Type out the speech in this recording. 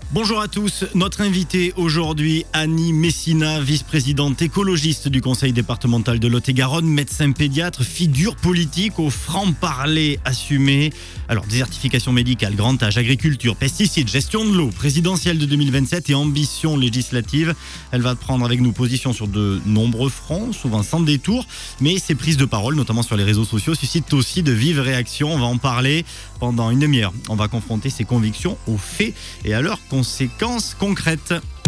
Bonjour à tous, notre invitée aujourd'hui, Annie Messina, vice-présidente écologiste du conseil départemental de Lot-et-Garonne, médecin pédiatre, figure politique au franc-parler assumé. Alors, désertification médicale, grand âge, agriculture, pesticides, gestion de l'eau, présidentielle de 2027 et ambition législative. Elle va prendre avec nous position sur de nombreux fronts, souvent sans détour, mais ses prises de parole, notamment sur les réseaux sociaux, suscitent aussi de vives réactions. On va en parler pendant une demi-heure. On va confronter ses convictions aux faits et à leurs conséquences concrètes.